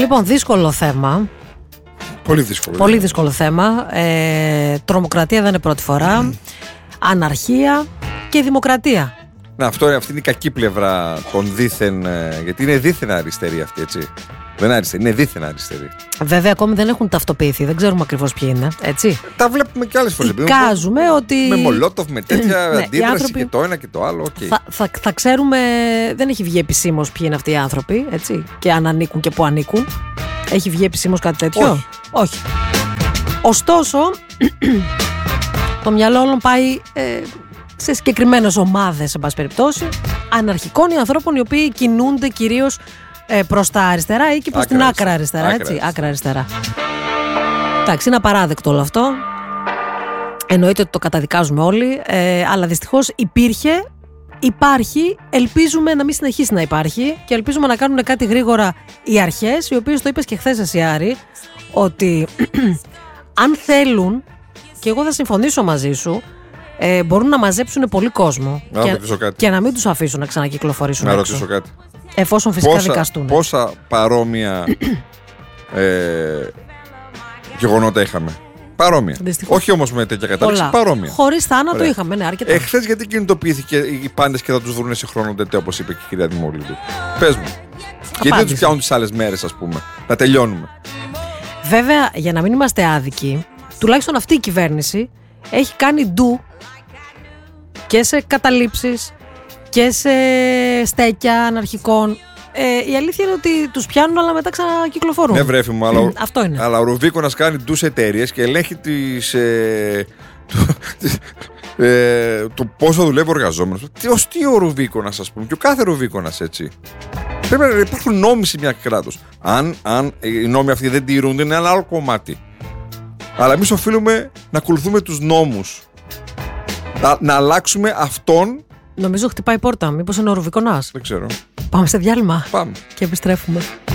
Λοιπόν, δύσκολο θέμα. Πολύ δύσκολο θέμα. Τρομοκρατία δεν είναι πρώτη φορά. Αναρχία και δημοκρατία. Να, αυτή είναι η κακή πλευρά των δίθεν. Γιατί είναι δίθεν αριστερή αυτή, έτσι. Δεν είναι αριστερή, είναι δίθεν αριστερή. Βέβαια, ακόμη δεν έχουν ταυτοποιηθεί, δεν ξέρουμε ακριβώς ποιοι είναι. Έτσι. Τα βλέπουμε και άλλες φορές. Εικάζουμε ότι. Με Μολότοφ, με τέτοια αντίδραση άνθρωποι... και το ένα και το άλλο. Okay. Θα ξέρουμε. Δεν έχει βγει επισήμως ποιοι είναι αυτοί οι άνθρωποι, έτσι. Και αν ανήκουν και πού ανήκουν. Έχει βγει επισήμως κάτι τέτοιο? Όχι. Ωστόσο, το μυαλό όλων πάει σε συγκεκριμένες ομάδες, εν πάση περιπτώσει, αναρχικών ή ανθρώπων οι οποίοι κινούνται κυρίως προς τα αριστερά ή και προς την άκρα αριστερά. Άκρα αριστερά. Εντάξει, είναι απαράδεκτο όλο αυτό. Εννοείται ότι το καταδικάζουμε όλοι, αλλά δυστυχώς υπάρχει, ελπίζουμε να μην συνεχίσει να υπάρχει και ελπίζουμε να κάνουν κάτι γρήγορα οι αρχές, οι οποίες το είπες και χθες εσύ, Άρη, ότι αν θέλουν, και εγώ θα συμφωνήσω μαζί σου, μπορούν να μαζέψουν πολύ κόσμο και να μην τους αφήσουν να ξανακυκλοφορήσουν έξω. Να ρωτήσω κάτι. Εφόσον φυσικά δικαστούν. Πόσα παρόμοια γεγονότα είχαμε? Παρόμοια. Δυστυχώς. Όχι όμως με τέτοια κατάληξη, παρόμοια. Χωρίς θάνατο είχαμε, ναι, αρκετά. Χθες γιατί κινητοποιήθηκε οι πάντες και θα τους βρούνε σε χρόνο τέτοιο, όπως είπε και η κυρία Δημόληδου? Πες μου. Γιατί δεν τους πιάνουν τις άλλες μέρες, ας πούμε? Να τελειώνουμε. Βέβαια, για να μην είμαστε άδικοι, τουλάχιστον αυτή η κυβέρνηση έχει κάνει ντου και σε καταλήψεις και σε στέκια αναρχικών. Η αλήθεια είναι ότι τους πιάνουν, αλλά μετά ξανακυκλοφορούν. Ναι, βρέφη μου, αλλά, αυτό είναι. Αλλά ο Ρουβίκονας κάνει ντους εταιρείες και ελέγχει το πόσο δουλεύει ο εργαζόμενος. Τι ο Ρουβίκονας, ας πούμε, και ο κάθε Ρουβίκονας, έτσι. Πρέπει να υπάρχουν νόμοι σε μια κράτος. Αν οι νόμοι αυτοί δεν τηρούνται, είναι ένα άλλο κομμάτι. Αλλά εμείς οφείλουμε να ακολουθούμε τους νόμους. Να αλλάξουμε αυτόν. Νομίζω χτυπάει πόρτα. Μήπως είναι ο Ρουβίκονας? Δεν ξέρω. Πάμε σε διάλειμμα. Πάμε. Και επιστρέφουμε.